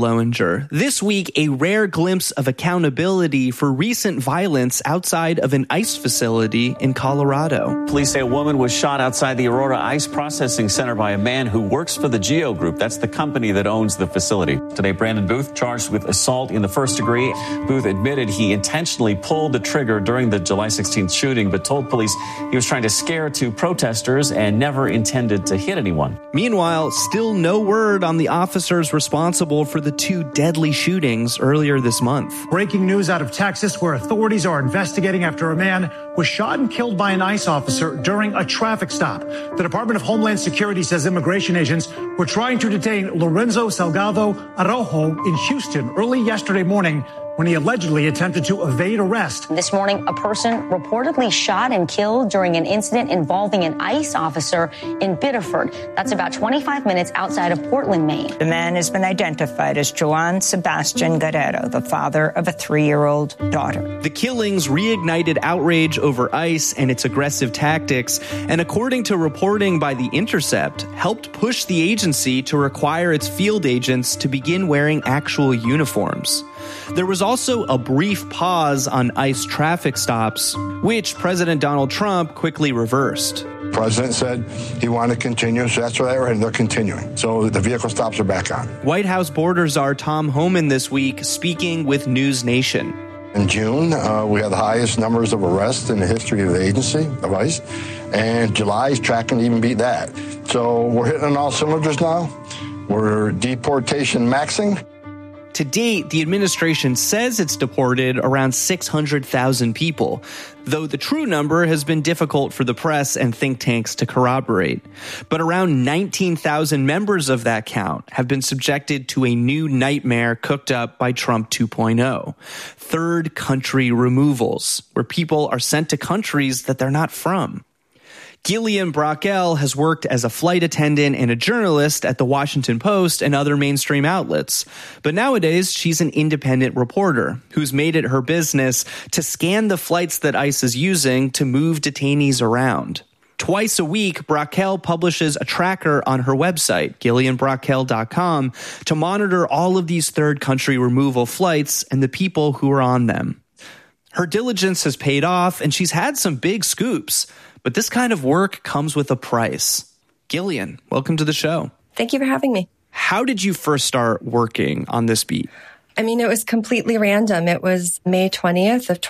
Lowinger. This week, a rare glimpse of accountability for recent violence outside of an ICE facility in Colorado. Police say a woman was shot outside the Aurora Ice Processing Center by a man who works for the Geo Group. That's the company that owns the facility. Today, Brandon Booth charged with assault in the first degree. Booth admitted he intentionally pulled the trigger during the July 16th shooting, but told police he was trying to scare two protesters and never intended to hit anyone. Meanwhile, still no word on the officers responsible for the two deadly shootings earlier this month. Breaking news out of Texas, where authorities are investigating after a man was shot and killed by an ICE officer during a traffic stop. The Department of Homeland Security says immigration agents were trying to detain Lorenzo Salgado Araujo in Houston early yesterday morning when he allegedly attempted to evade arrest. This morning, a person reportedly shot and killed during an incident involving an ICE officer in Biddeford. That's about 25 minutes outside of Portland, Maine. The man has been identified as Joan Sebastian Guerrero, the father of a 3-year-old daughter. The killings reignited outrage over ICE and its aggressive tactics, and according to reporting by The Intercept, helped push the agency to require its field agents to begin wearing actual uniforms. There was also a brief pause on ICE traffic stops, which President Donald Trump quickly reversed. The president said he wanted to continue, so that's why they're continuing. So the vehicle stops are back on. White House border czar Tom Homan this week speaking with News Nation. In June, we had the highest numbers of arrests in the history of the agency, of ICE, and July is tracking to even beat that. So we're hitting on all cylinders now. We're deportation maxing. To date, the administration says it's deported around 600,000 people, though the true number has been difficult for the press and think tanks to corroborate. But around 19,000 members of that count have been subjected to a new nightmare cooked up by Trump 2.0. Third country removals, where people are sent to countries that they're not from. Gillian Brockel has worked as a flight attendant and a journalist at The Washington Post and other mainstream outlets. But nowadays, she's an independent reporter who's made it her business to scan the flights that ICE is using to move detainees around. Twice a week, Brockel publishes a tracker on her website, GillianBrockel.com, to monitor all of these third country removal flights and the people who are on them. Her diligence has paid off, and she's had some big scoops. But this kind of work comes with a price. Gillian, welcome to the show. Thank you for having me. How did you first start working on this beat? I mean, it was completely random. It was May 20th of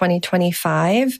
2025.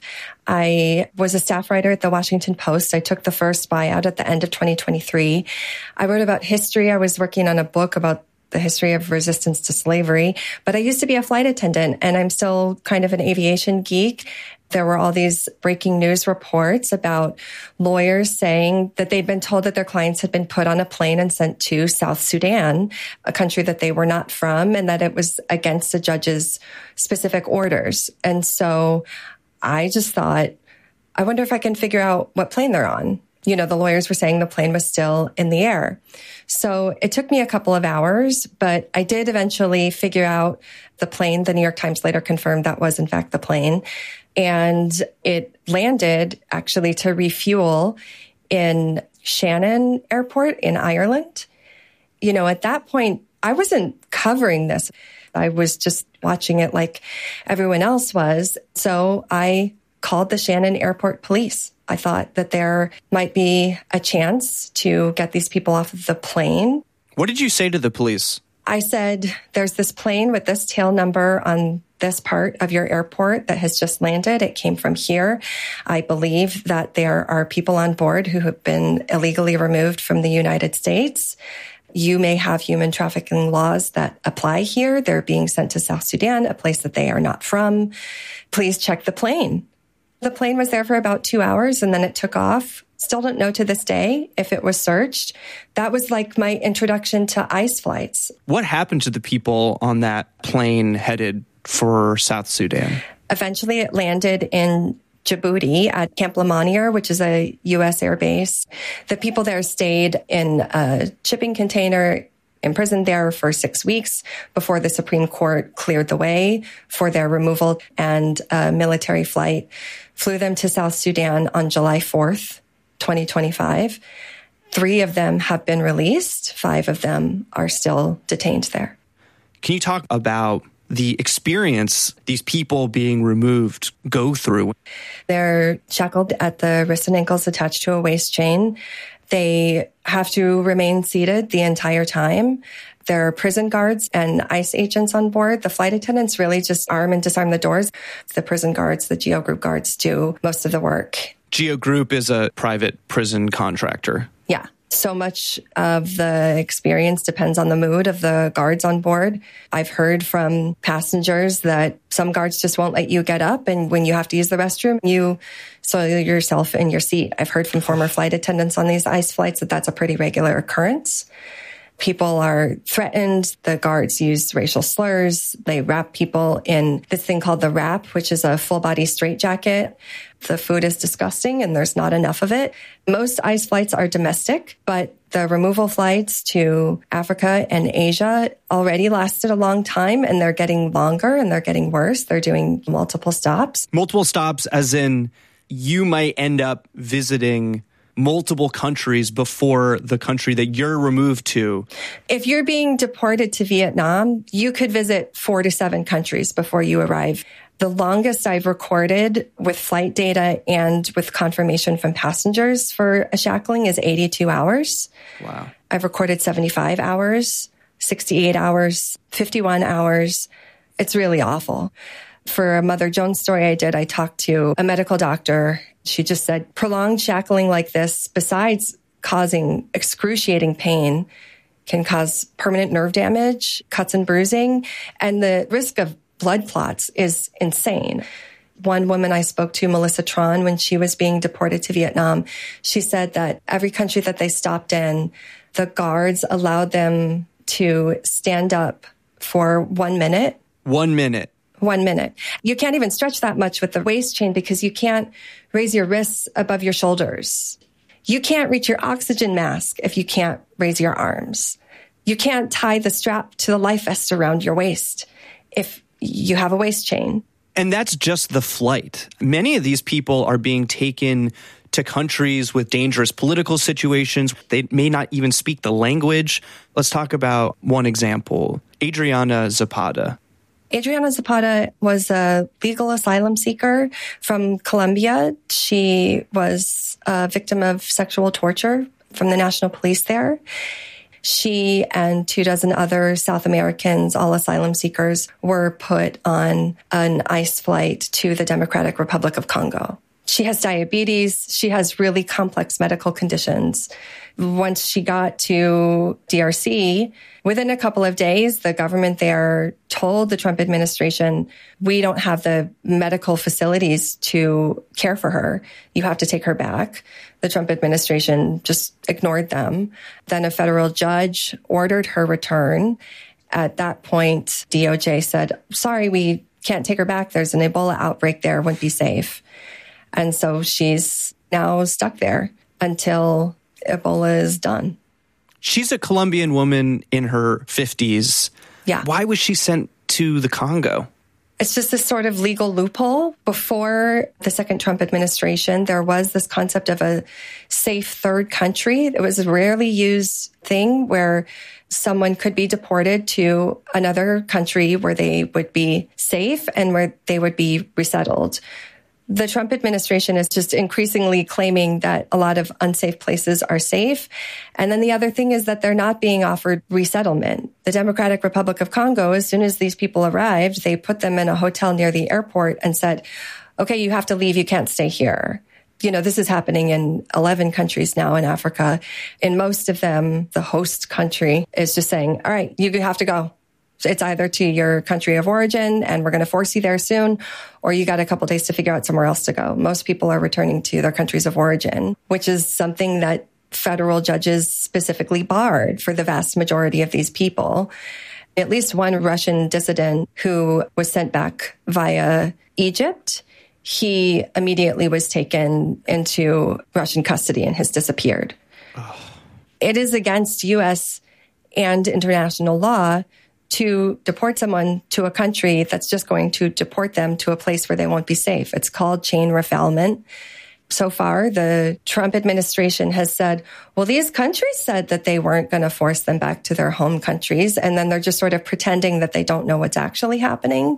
I was a staff writer at the Washington Post. I took the first buyout at the end of 2023. I wrote about history. I was working on a book about the history of resistance to slavery. But I used to be a flight attendant, and I'm still kind of an aviation geek. There were all these breaking news reports about lawyers saying that they'd been told that their clients had been put on a plane and sent to South Sudan, a country that they were not from, and that it was against the judge's specific orders. And so I just thought, I wonder if I can figure out what plane they're on. You know, the lawyers were saying the plane was still in the air. So it took me a couple of hours, but I did eventually figure out the plane. The New York Times later confirmed that was in fact the plane. And it landed actually to refuel in Shannon Airport in Ireland. You know, at that point, I wasn't covering this. I was just watching it like everyone else was. So I called the Shannon Airport police. I thought that there might be a chance to get these people off of the plane. What did you say to the police? I said, there's this plane with this tail number on this part of your airport that has just landed. It came from here. I believe that there are people on board who have been illegally removed from the United States. You may have human trafficking laws that apply here. They're being sent to South Sudan, a place that they are not from. Please check the plane. The plane was there for about 2 hours and then it took off. Still don't know to this day if it was searched. That was like my introduction to ICE flights. What happened to the people on that plane headed for South Sudan? Eventually it landed in Djibouti at Camp Lemonnier, which is a U.S. air base. The people there stayed in a shipping container, imprisoned there for 6 weeks before the Supreme Court cleared the way for their removal, and a military flight flew them to South Sudan on July 4th, 2025. 3 of them have been released. 5 of them are still detained there. Can you talk about the experience these people being removed go through? They're shackled at the wrists and ankles attached to a waist chain. They have to remain seated the entire time. There are prison guards and ICE agents on board. The flight attendants really just arm and disarm the doors. The prison guards, the GEO Group guards do most of the work. GEO Group is a private prison contractor. Yeah. So much of the experience depends on the mood of the guards on board. I've heard from passengers that some guards just won't let you get up, and when you have to use the restroom, you soil yourself in your seat. I've heard from former flight attendants on these ICE flights that that's a pretty regular occurrence. People are threatened. The guards use racial slurs. They wrap people in this thing called the wrap, which is a full-body straitjacket. The food is disgusting and there's not enough of it. Most ICE flights are domestic, but the removal flights to Africa and Asia already lasted a long time, and they're getting longer and they're getting worse. They're doing multiple stops. Multiple stops as in you might end up visiting multiple countries before the country that you're removed to. If you're being deported to Vietnam, you could visit 4 to 7 countries before you arrive. The longest I've recorded with flight data and with confirmation from passengers for a shackling is 82 hours. Wow. I've recorded 75 hours, 68 hours, 51 hours. It's really awful. For a Mother Jones story I did, I talked to a medical doctor. She just said prolonged shackling like this, besides causing excruciating pain, can cause permanent nerve damage, cuts and bruising, and the risk of blood clots is insane. One woman I spoke to, Melissa Tron, when she was being deported to Vietnam, she said that every country that they stopped in, the guards allowed them to stand up for 1 minute. 1 minute. 1 minute. You can't even stretch that much with the waist chain because you can't raise your wrists above your shoulders. You can't reach your oxygen mask if you can't raise your arms. You can't tie the strap to the life vest around your waist if you have a waist chain. And that's just the flight. Many of these people are being taken to countries with dangerous political situations. They may not even speak the language. Let's talk about one example, Adriana Zapata. Adriana Zapata was a legal asylum seeker from Colombia. She was a victim of sexual torture from the National Police there. She and 24 other South Americans, all asylum seekers, were put on an ICE flight to the Democratic Republic of Congo. She has diabetes. She has really complex medical conditions. Once she got to DRC, within a couple of days, the government there told the Trump administration, we don't have the medical facilities to care for her. You have to take her back. The Trump administration just ignored them. Then a federal judge ordered her return. At that point, DOJ said, sorry, we can't take her back. There's an Ebola outbreak there. Wouldn't be safe. And so she's now stuck there until Ebola is done. She's a Colombian woman in her 50s. Yeah. Why was she sent to the Congo? It's just this sort of legal loophole. Before the second Trump administration, there was this concept of a safe third country. It was a rarely used thing where someone could be deported to another country where they would be safe and where they would be resettled. The Trump administration is just increasingly claiming that a lot of unsafe places are safe. And then the other thing is that they're not being offered resettlement. The Democratic Republic of Congo, as soon as these people arrived, they put them in a hotel near the airport and said, okay, you have to leave. You can't stay here. You know, this is happening in 11 countries now in Africa. In most of them, the host country is just saying, all right, you have to go. It's either to your country of origin and we're going to force you there soon, or you got a couple days to figure out somewhere else to go. Most people are returning to their countries of origin, which is something that federal judges specifically barred for the vast majority of these people. At least one Russian dissident who was sent back via Egypt, he immediately was taken into Russian custody and has disappeared. Oh. It is against U.S. and international law to deport someone to a country that's just going to deport them to a place where they won't be safe. It's called chain refoulement. So far, the Trump administration has said, well, these countries said that they weren't going to force them back to their home countries. And then they're just sort of pretending that they don't know what's actually happening.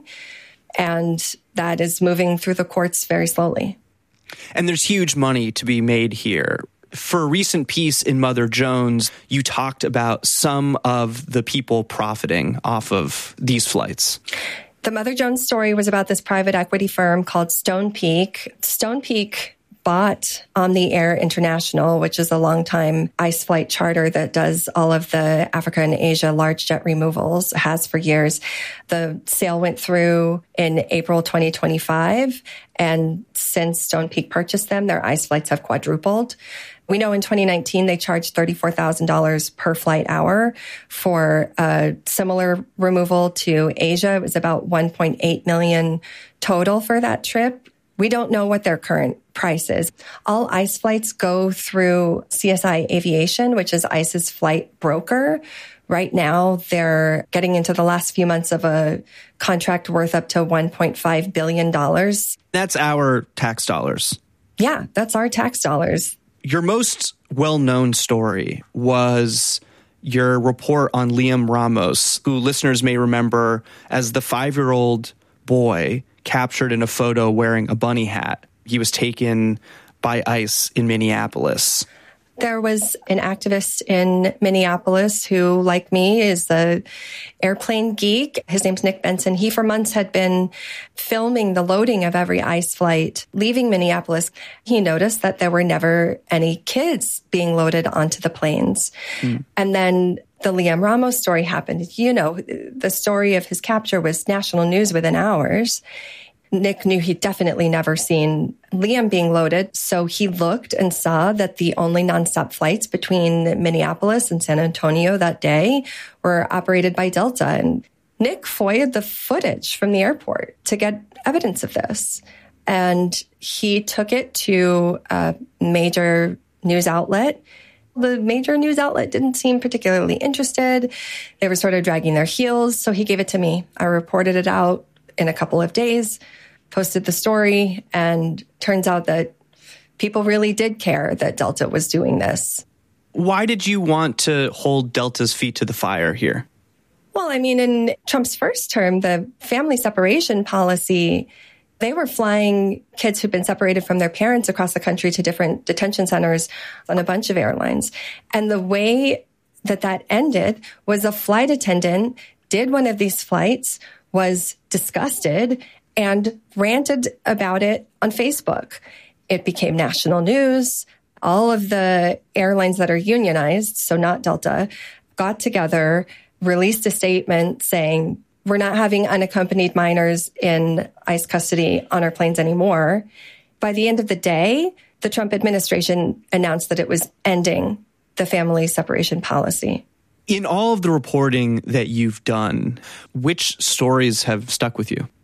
And that is moving through the courts very slowly. And there's huge money to be made here. For a recent piece in Mother Jones, you talked about some of the people profiting off of these flights. The Mother Jones story was about this private equity firm called Stonepeak. Stonepeak bought Omni Air International, which is a longtime ICE flight charter that does all of the Africa and Asia large jet removals, has for years. The sale went through in April 2025, and since Stonepeak purchased them, their ICE flights have quadrupled. We know in 2019, they charged $34,000 per flight hour for a similar removal to Asia. It was about $1.8 million total for that trip. We don't know what their current price is. All ICE flights go through CSI Aviation, which is ICE's flight broker. Right now, they're getting into the last few months of a contract worth up to $1.5 billion. That's our tax dollars. Yeah, that's our tax dollars. Your most well-known story was your report on Liam Ramos, who listeners may remember as the 5-year-old boy captured in a photo wearing a bunny hat. He was taken by ICE in Minneapolis. There was an activist in Minneapolis who, like me, is the airplane geek. His name's Nick Benson. He, for months, had been filming the loading of every ICE flight leaving Minneapolis. He noticed that there were never any kids being loaded onto the planes. And then the Liam Ramos story happened. You know, the story of his capture was national news within hours. Nick knew he'd definitely never seen Liam being loaded, so he looked and saw that the only nonstop flights between Minneapolis and San Antonio that day were operated by Delta. And Nick FOIA'd the footage from the airport to get evidence of this. And he took it to a major news outlet. The major news outlet didn't seem particularly interested. They were sort of dragging their heels, so he gave it to me. I reported it out in a couple of days, posted the story, and turns out that people really did care that Delta was doing this. Why did you want to hold Delta's feet to the fire here? Well, I mean, in Trump's first term, the family separation policy, they were flying kids who'd been separated from their parents across the country to different detention centers on a bunch of airlines. And the way that that ended was a flight attendant did one of these flights, was disgusted, and ranted about it on Facebook. It became national news. All of the airlines that are unionized, so not Delta, got together, released a statement saying, we're not having unaccompanied minors in ICE custody on our planes anymore. By the end of the day, the Trump administration announced that it was ending the family separation policy. In all of the reporting that you've done, which stories have stuck with you?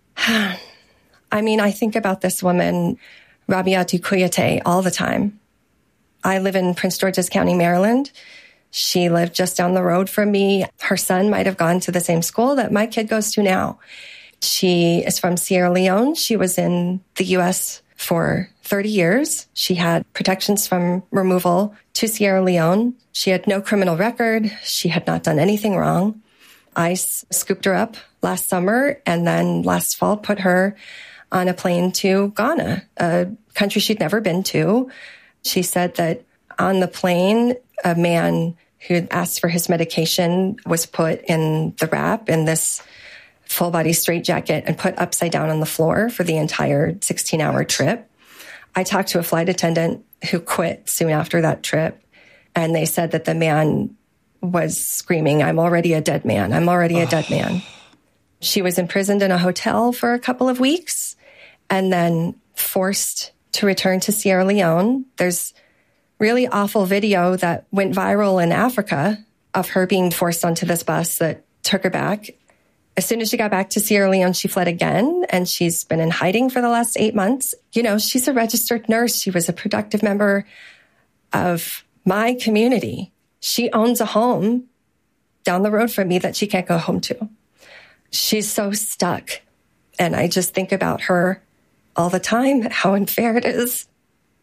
I mean, I think about this woman, Rabiatu Kuyate, all the time. I live in Prince George's County, Maryland. She lived just down the road from me. Her son might have gone to the same school that my kid goes to now. She is from Sierra Leone. She was in the U.S. for 30 years. She had protections from removal to Sierra Leone. She had no criminal record. She had not done anything wrong. ICE scooped her up last summer and then last fall put her on a plane to Ghana, a country she'd never been to. She said that on the plane, a man who asked for his medication was put in the wrap in this full-body straitjacket and put upside down on the floor for the entire 16-hour trip. I talked to a flight attendant who quit soon after that trip, and they said that the man was screaming, I'm already a dead man. I'm already a dead man. She was imprisoned in a hotel for a couple of weeks and then forced to return to Sierra Leone. There's really awful video that went viral in Africa of her being forced onto this bus that took her back. As soon as she got back to Sierra Leone, she fled again, and she's been in hiding for the last 8 months. You know, she's a registered nurse. She was a productive member of my community. She owns a home down the road from me that she can't go home to. She's so stuck. And I just think about her all the time, how unfair it is.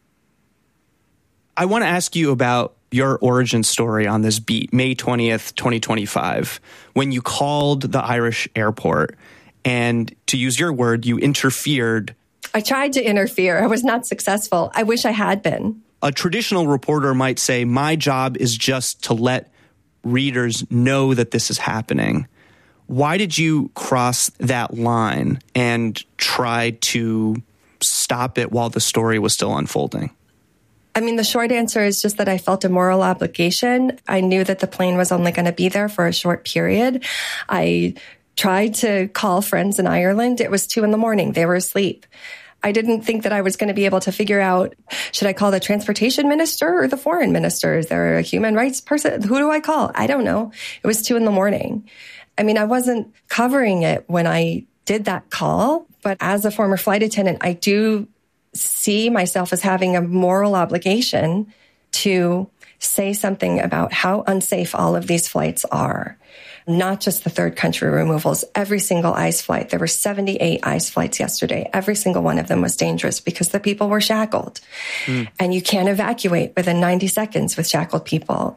I want to ask you about your origin story on this beat, May 20th, 2025, when you called the Irish airport and, to use your word, you interfered. I tried to interfere. I was not successful. I wish I had been. A traditional reporter might say, my job is just to let readers know that this is happening. Why did you cross that line and try to stop it while the story was still unfolding? I mean, the short answer is just that I felt a moral obligation. I knew that the plane was only going to be there for a short period. I tried to call friends in Ireland. It was 2 a.m. They were asleep. I didn't think that I was going to be able to figure out, should I call the transportation minister or the foreign minister? Is there a human rights person? Who do I call? I don't know. It was 2 a.m. I mean, I wasn't covering it when I did that call, but as a former flight attendant, I do see myself as having a moral obligation to say something about how unsafe all of these flights are. Not just the third country removals, every single ICE flight. There were 78 ICE flights yesterday. Every single one of them was dangerous because the people were shackled. And you can't evacuate within 90 seconds with shackled people.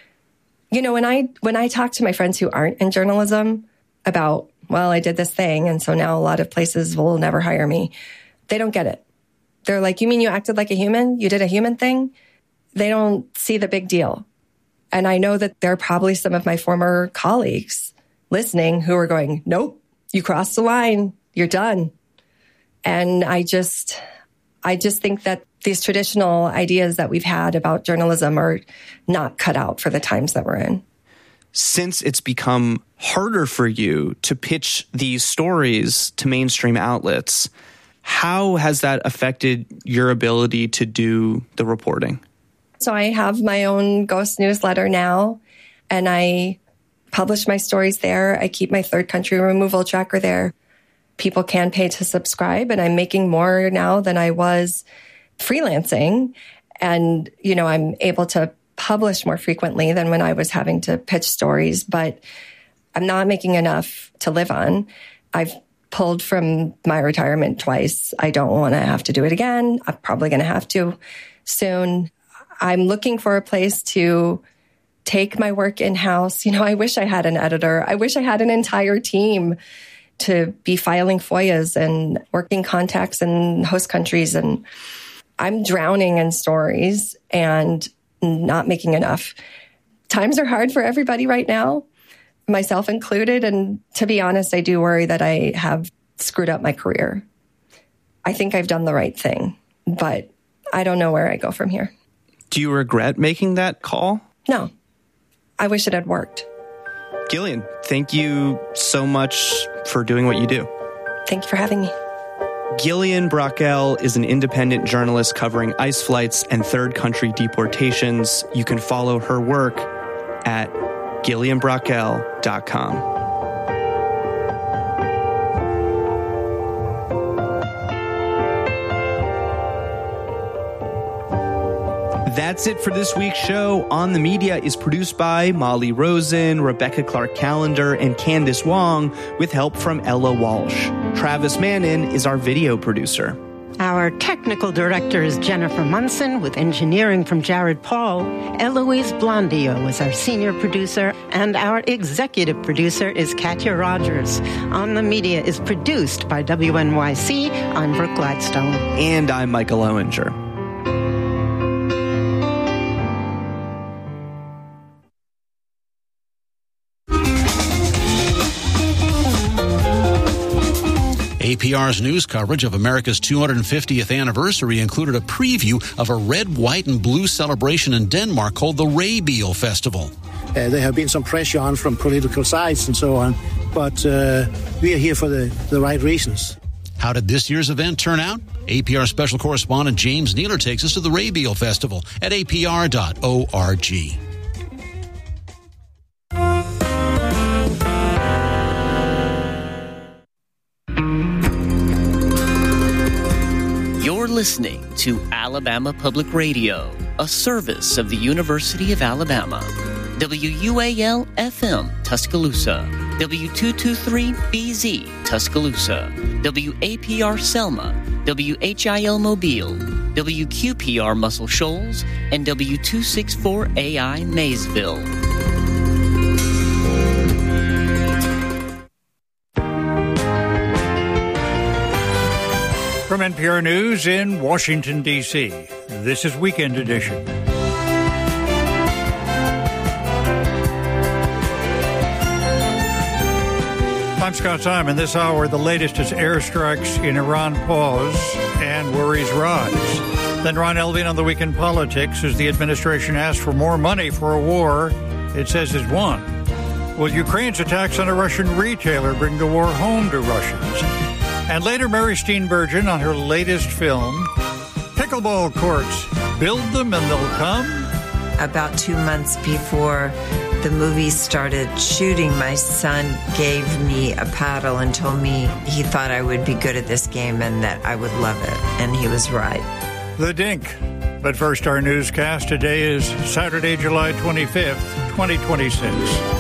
You know, when I talk to my friends who aren't in journalism about, well, I did this thing, and so now a lot of places will never hire me, they don't get it. They're like, you mean you acted like a human? You did a human thing? They don't see the big deal. And I know that there are probably some of my former colleagues listening who are going, nope, you crossed the line. You're done. And I just think that these traditional ideas that we've had about journalism are not cut out for the times that we're in. Since it's become harder for you to pitch these stories to mainstream outlets, how has that affected your ability to do the reporting? So I have my own ghost newsletter now, and I publish my stories there. I keep my third country removal tracker there. People can pay to subscribe, and I'm making more now than I was freelancing. And, you know, I'm able to publish more frequently than when I was having to pitch stories, but I'm not making enough to live on. I've pulled from my retirement twice. I don't want to have to do it again. I'm probably going to have to soon. I'm looking for a place to take my work in-house. You know, I wish I had an editor. I wish I had an entire team to be filing FOIAs and working contacts in host countries. And I'm drowning in stories and not making enough. Times are hard for everybody right now, myself included. And to be honest, I do worry that I have screwed up my career. I think I've done the right thing, but I don't know where I go from here. Do you regret making that call? No. I wish it had worked. Gillian, thank you so much for doing what you do. Thank you for having me. Gillian Brauchel is an independent journalist covering ICE flights and third country deportations. You can follow her work at GillianBrauchel.com. That's it for this week's show. On the Media is produced by Molly Rosen, Rebecca Clark-Callender, and Candace Wong, with help from Ella Walsh. Travis Mannin is our video producer. Our technical director is Jennifer Munson, with engineering from Jared Paul. Eloise Blondio is our senior producer, and our executive producer is Katya Rogers. On the Media is produced by WNYC. I'm Brooke Gladstone. And I'm Michael Owinger. APR's news coverage of America's 250th anniversary included a preview of a red, white, and blue celebration in Denmark called the Raybeal Festival. There have been some pressure on from political sides and so on, but we are here for the right reasons. How did this year's event turn out? APR special correspondent James Nealer takes us to the Raybeal Festival at apr.org. You're listening to Alabama Public Radio, a service of the University of Alabama. WUAL-FM, Tuscaloosa. W223BZ, Tuscaloosa. WAPR Selma. WHIL Mobile. WQPR Muscle Shoals, and W264AI Maysville. From NPR News in Washington, D.C., this is Weekend Edition. I'm Scott Simon. This hour, the latest is airstrikes in Iran pause and worries rise. Then Ron Elving on the Weekend Politics as the administration asks for more money for a war it says is won. Will Ukraine's attacks on a Russian retailer bring the war home to Russians? And later, Mary Steenburgen on her latest film, Pickleball Courts. Build them and they'll come? About 2 months before the movie started shooting, my son gave me a paddle and told me he thought I would be good at this game and that I would love it. And he was right. The Dink. But first, our newscast. Today is Saturday, July 25th, 2026.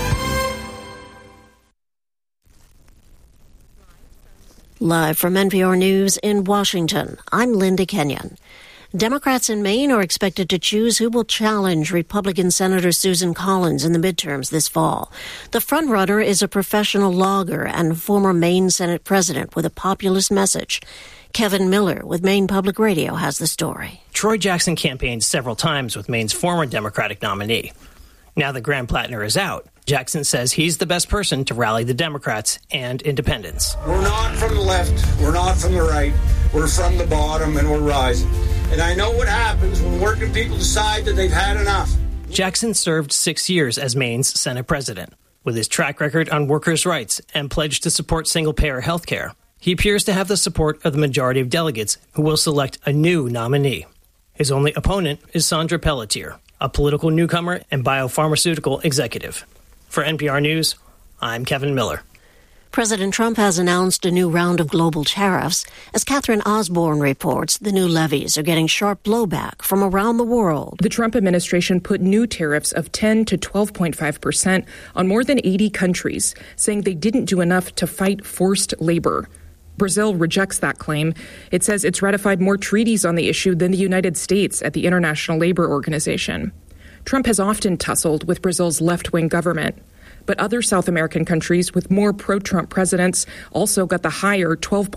Live from NPR News in Washington, I'm Linda Kenyon. Democrats in Maine are expected to choose who will challenge Republican Senator Susan Collins in the midterms this fall. The frontrunner is a professional logger and former Maine Senate president with a populist message. Kevin Miller with Maine Public Radio has the story. Troy Jackson campaigned several times with Maine's former Democratic nominee. Now that Graham Plattner is out, Jackson says he's the best person to rally the Democrats and independents. We're not from the left, we're not from the right, we're from the bottom and we're rising. And I know what happens when working people decide that they've had enough. Jackson served 6 years as Maine's Senate president. With his track record on workers' rights and pledge to support single-payer health care, he appears to have the support of the majority of delegates who will select a new nominee. His only opponent is Sandra Pelletier, a political newcomer and biopharmaceutical executive. For NPR News, I'm Kevin Miller. President Trump has announced a new round of global tariffs. As Catherine Osborne reports, the new levies are getting sharp blowback from around the world. The Trump administration put new tariffs of 10 to 12.5% on more than 80 countries, saying they didn't do enough to fight forced labor. Brazil rejects that claim. It says it's ratified more treaties on the issue than the United States at the International Labor Organization. Trump has often tussled with Brazil's left-wing government. But other South American countries with more pro-Trump presidents also got the higher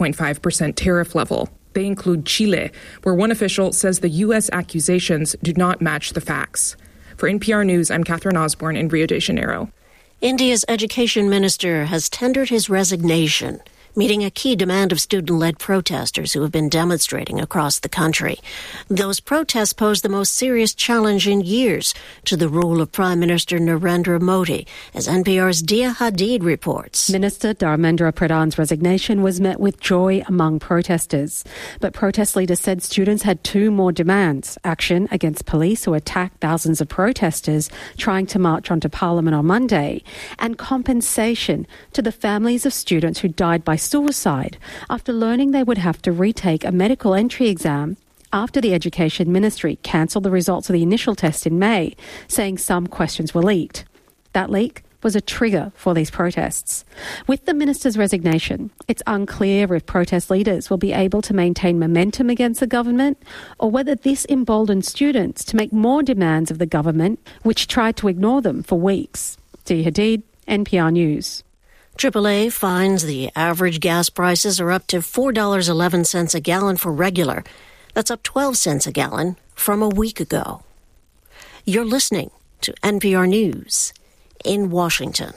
12.5% tariff level. They include Chile, where one official says the U.S. accusations do not match the facts. For NPR News, I'm Catherine Osborne in Rio de Janeiro. India's education minister has tendered his resignation, meeting a key demand of student-led protesters who have been demonstrating across the country. Those protests pose the most serious challenge in years to the rule of Prime Minister Narendra Modi, as NPR's Dia Hadid reports. Minister Dharmendra Pradhan's resignation was met with joy among protesters. But protest leaders said students had two more demands: action against police who attacked thousands of protesters trying to march onto Parliament on Monday, and compensation to the families of students who died by suicide after learning they would have to retake a medical entry exam after the Education Ministry cancelled the results of the initial test in May, saying some questions were leaked. That leak was a trigger for these protests. With the minister's resignation, it's unclear if protest leaders will be able to maintain momentum against the government or whether this emboldens students to make more demands of the government, which tried to ignore them for weeks. Dia Hadid, NPR News. AAA finds the average gas prices are up to $4.11 a gallon for regular. That's up 12 cents a gallon from a week ago. You're listening to NPR News in Washington.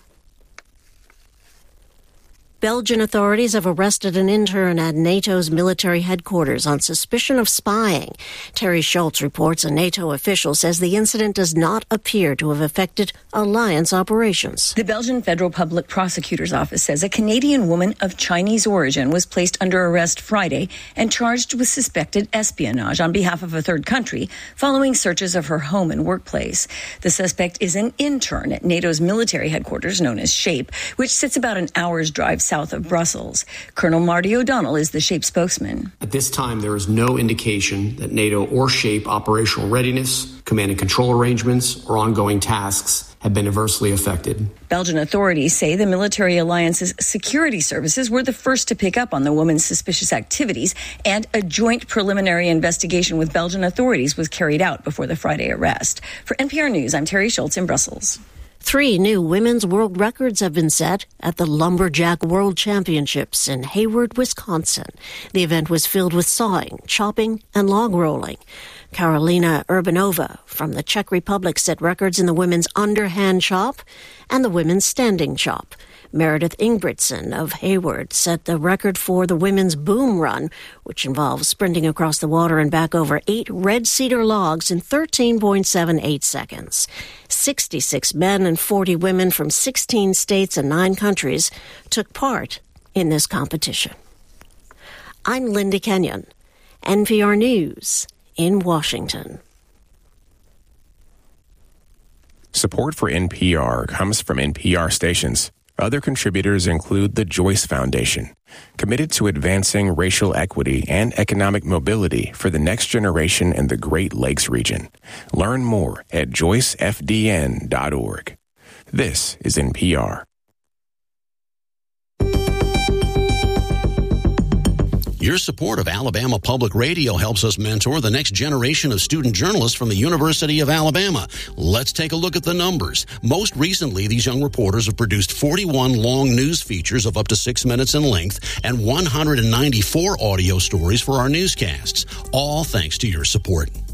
Belgian authorities have arrested an intern at NATO's military headquarters on suspicion of spying. Terry Schultz reports a NATO official says the incident does not appear to have affected alliance operations. The Belgian Federal Public Prosecutor's Office says a Canadian woman of Chinese origin was placed under arrest Friday and charged with suspected espionage on behalf of a third country following searches of her home and workplace. The suspect is an intern at NATO's military headquarters known as SHAPE, which sits about an hour's drive south of Brussels. Colonel Marty O'Donnell is the SHAPE spokesman. At this time, there is no indication that NATO or SHAPE operational readiness, command and control arrangements, or ongoing tasks have been adversely affected. Belgian authorities say the military alliance's security services were the first to pick up on the woman's suspicious activities, and a joint preliminary investigation with Belgian authorities was carried out before the Friday arrest. For NPR News, I'm Terry Schultz in Brussels. 3 new women's world records have been set at the Lumberjack World Championships in Hayward, Wisconsin. The event was filled with sawing, chopping, and log rolling. Karolina Urbanova from the Czech Republic set records in the women's underhand chop and the women's standing chop. Meredith Ingebrigtsen of Hayward set the record for the women's boom run, which involves sprinting across the water and back over 8 red cedar logs in 13.78 seconds. 66 men and 40 women from 16 states and 9 countries took part in this competition. I'm Linda Kenyon, NPR News in Washington. Support for NPR comes from NPR stations. Other contributors include the Joyce Foundation, committed to advancing racial equity and economic mobility for the next generation in the Great Lakes region. Learn more at joycefdn.org. This is NPR. Your support of Alabama Public Radio helps us mentor the next generation of student journalists from the University of Alabama. Let's take a look at the numbers. Most recently, these young reporters have produced 41 long news features of up to 6 minutes in length and 194 audio stories for our newscasts, all thanks to your support.